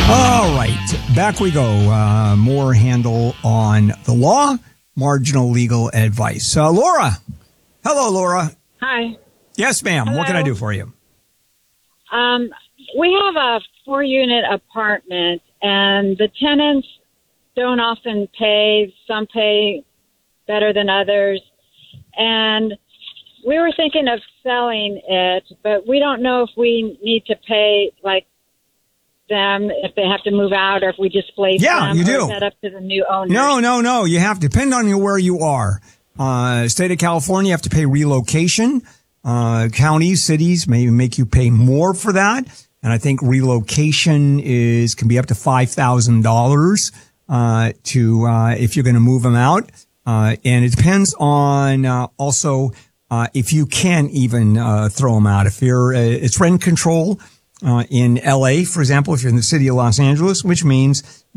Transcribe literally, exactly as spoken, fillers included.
All right, back we go. Uh, more handle on the law, marginal legal advice. Uh, Laura. Hello, Laura. Hi. Yes, ma'am. Hello. What can I do for you? Um, we have a four-unit apartment, and the tenants don't often pay. Some pay better than others. And we were thinking of selling it, but we don't know if we need to pay, like, them if they have to move out or if we displace Yeah, them. you or do. Is that up to the new owner? No, no, no. You have to depend on where you are. Uh, state of California, you have to pay relocation. Uh, counties, cities may make you pay more for that. And I think relocation is, can be up to five thousand dollars, uh, to, uh, if you're going to move them out. Uh, and it depends on, uh, also, uh, if you can even, uh, throw them out. If you're, uh, it's rent control, uh, in L A, for example, if you're in the city of Los Angeles, which means